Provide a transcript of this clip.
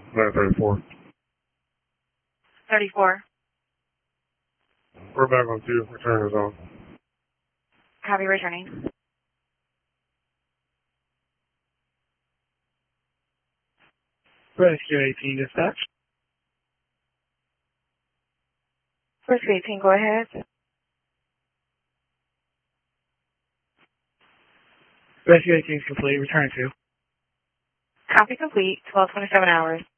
934. 34. We're back on 2. Return is on. Copy, returning. Rescue 18 dispatch. Rescue 18, go ahead. Rescue 18 is complete. Return to. Copy complete, 12:27 hours.